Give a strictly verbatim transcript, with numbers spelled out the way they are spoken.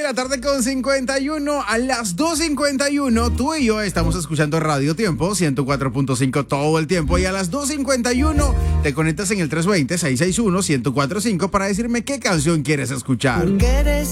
la tarde con cincuenta y uno. A las dos cincuenta y uno, tú y yo estamos escuchando Radio Tiempo ciento cuatro punto cinco todo el tiempo. Y a las dos cincuenta y uno te conectas en el tres dos cero, seis seis uno, uno cero cuatro cinco para decirme qué canción quieres escuchar.